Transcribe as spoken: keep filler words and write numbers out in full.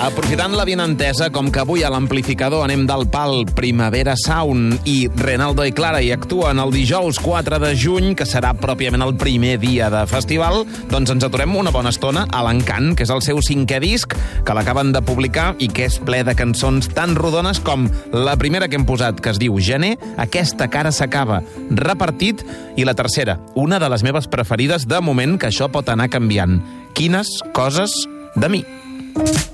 Aprofitant la benentesa, com que avui a l'amplificador anem del pal Primavera Sound i Renaldo i Clara hi actuen el dijous quatre de juny, que serà pròpiament el primer dia de festival, doncs ens aturem una bona estona a l'Encant, que és el seu cinquè disc, que l'acaben de publicar i que és ple de cançons tan rodones com la primera que hem posat, que es diu Gener, Aquesta cara s'acaba, Repartit, i la tercera, una de les meves preferides de moment, que això pot anar canviant. Quines coses de mi.